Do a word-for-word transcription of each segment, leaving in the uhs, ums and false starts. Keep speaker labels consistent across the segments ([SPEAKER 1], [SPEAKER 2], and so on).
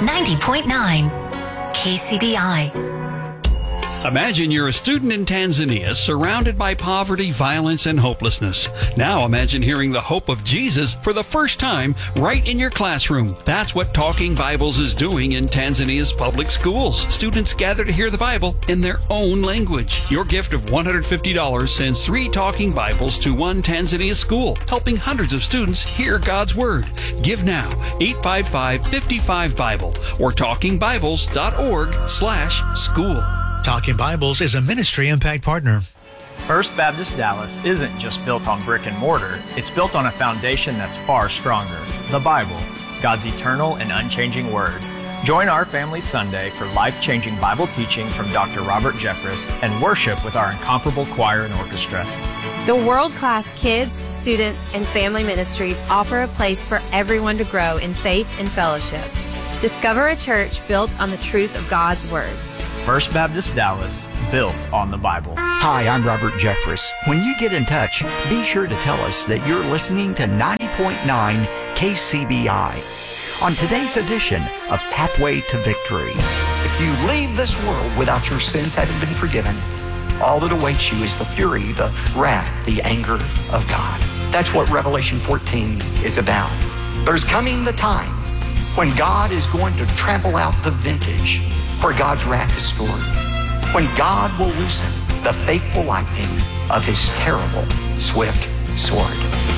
[SPEAKER 1] ninety point nine K C B I.
[SPEAKER 2] Imagine you're a student in Tanzania surrounded by poverty, violence, and hopelessness. Now imagine hearing the hope of Jesus for the first time right in your classroom. That's what Talking Bibles is doing in Tanzania's public schools. Students gather to hear the Bible in their own language. Your gift of one hundred fifty dollars sends three Talking Bibles to one Tanzania school, helping hundreds of students hear God's Word. Give now, eight five five, five five, Bible or talking bibles dot org slash school.
[SPEAKER 3] Talking Bibles is a ministry impact partner.
[SPEAKER 4] First Baptist Dallas isn't just built on brick and mortar. It's built on a foundation that's far stronger. The Bible, God's eternal and unchanging Word. Join our family Sunday for life-changing Bible teaching from Doctor Robert Jeffress and worship with our incomparable choir and orchestra.
[SPEAKER 5] The world-class kids, students, and family ministries offer a place for everyone to grow in faith and fellowship. Discover a church built on the truth of God's Word.
[SPEAKER 4] First Baptist Dallas, built on the Bible.
[SPEAKER 6] Hi, I'm Robert Jeffress. When you get in touch, be sure to tell us that you're listening to ninety point nine K C B I. On today's edition of Pathway to Victory. If you leave this world without your sins having been forgiven, all that awaits you is the fury, the wrath, the anger of God. That's what Revelation fourteen is about. There's coming the time when God is going to trample out the vintage where God's wrath is stored, when God will loosen the faithful lightning of his terrible, swift sword.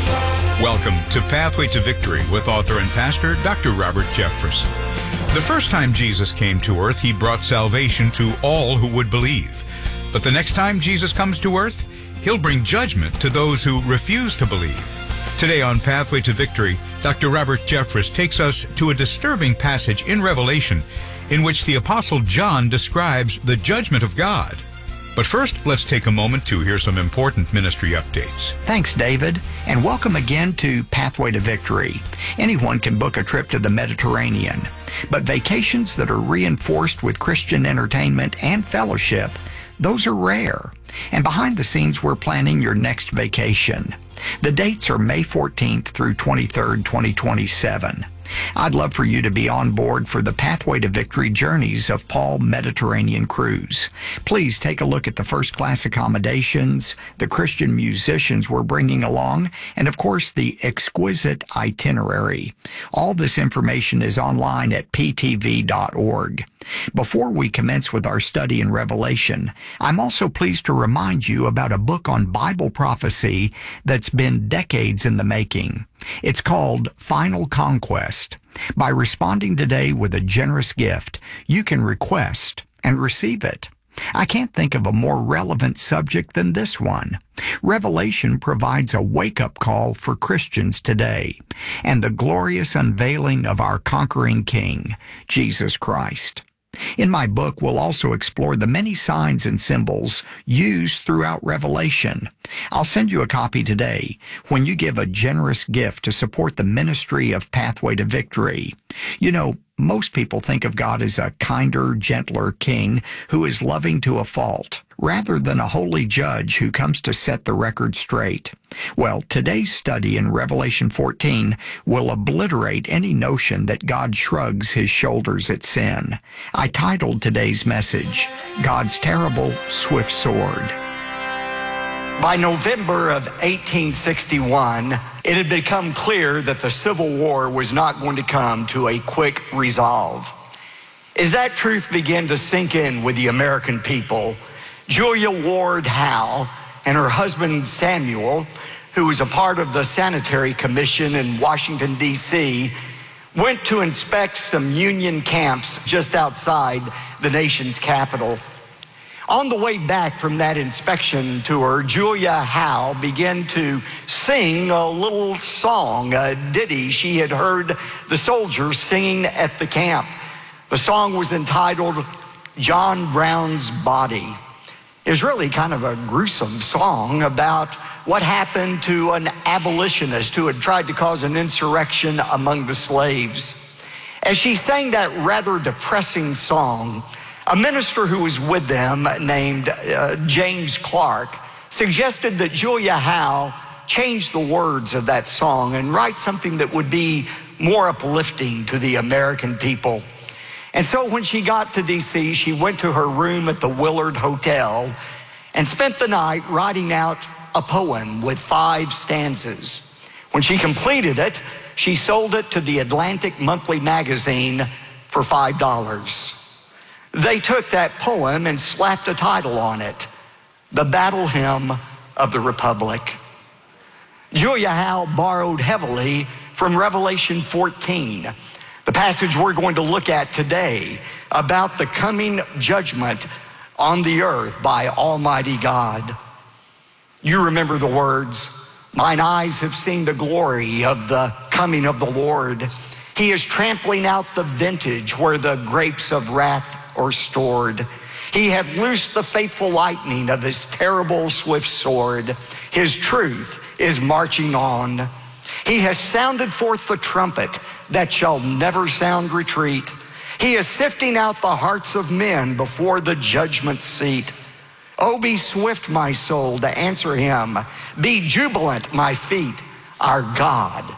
[SPEAKER 7] Welcome to Pathway to Victory with author and pastor Doctor Robert Jeffress. The first time Jesus came to earth, he brought salvation to all who would believe. But the next time Jesus comes to earth, he'll bring judgment to those who refuse to believe. Today on Pathway to Victory, Doctor Robert Jeffress takes us to a disturbing passage in Revelation in which the Apostle John describes the judgment of God. But first, let's take a moment to hear some important ministry updates.
[SPEAKER 6] Thanks, David, and welcome again to Pathway to Victory. Anyone can book a trip to the Mediterranean, but vacations that are reinforced with Christian entertainment and fellowship, those are rare. And behind the scenes, we're planning your next vacation. The dates are May fourteenth through twenty-third, twenty twenty-seven. I'd love for you to be on board for the Pathway to Victory Journeys of Paul Mediterranean Cruise. Please take a look at the first-class accommodations, the Christian musicians we're bringing along, and of course the exquisite itinerary. All this information is online at p t v dot org. Before we commence with our study in Revelation, I'm also pleased to remind you about a book on Bible prophecy that's been decades in the making. It's called Final Conquest. By responding today with a generous gift, you can request and receive it. I can't think of a more relevant subject than this one. Revelation provides a wake-up call for Christians today and the glorious unveiling of our conquering King, Jesus Christ. In my book, we'll also explore the many signs and symbols used throughout Revelation. I'll send you a copy today when you give a generous gift to support the ministry of Pathway to Victory. You know, most people think of God as a kinder, gentler king who is loving to a fault, rather than a holy judge who comes to set the record straight. Well, today's study in Revelation fourteen will obliterate any notion that God shrugs his shoulders at sin. I titled today's message, God's Terrible Swift Sword. By November of eighteen sixty-one, it had become clear that the Civil War was not going to come to a quick resolve. As that truth began to sink in with the American people, Julia Ward Howe and her husband Samuel, who was a part of the Sanitary Commission in Washington, D C, went to inspect some Union camps just outside the nation's capital. On the way back from that inspection tour, Julia Howe began to sing a little song, a ditty she had heard the soldiers singing at the camp. The song was entitled John Brown's Body. It was really kind of a gruesome song about what happened to an abolitionist who had tried to cause an insurrection among the slaves. As she sang that rather depressing song, a minister who was with them named uh, James Clark suggested that Julia Howe change the words of that song and write something that would be more uplifting to the American people. And so when she got to D C, she went to her room at the Willard Hotel and spent the night writing out a poem with five stanzas. When she completed it, she sold it to the Atlantic Monthly magazine for five dollars. They took that poem and slapped a title on it, The Battle Hymn of the Republic. Julia Howe borrowed heavily from Revelation fourteen, the passage we're going to look at today about the coming judgment on the earth by Almighty God. You remember the words, "Mine eyes have seen the glory of the coming of the Lord. He is trampling out the vintage where the grapes of wrath are stored. He hath loosed the fateful lightning of his terrible swift sword. His truth is marching on. He has sounded forth the trumpet that shall never sound retreat. He is sifting out the hearts of men before the judgment seat. Oh, be swift, my soul, to answer him. Be jubilant, my feet. Our God